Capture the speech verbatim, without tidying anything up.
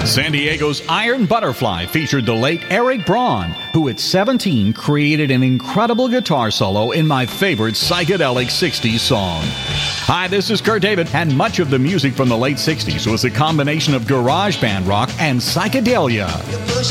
San Diego's Iron Butterfly featured the late Eric Braun, who at seventeen created an incredible guitar solo in my favorite psychedelic sixties song. Hi, this is Kurt David, and much of the music from the late sixties was a combination of garage band rock and psychedelia.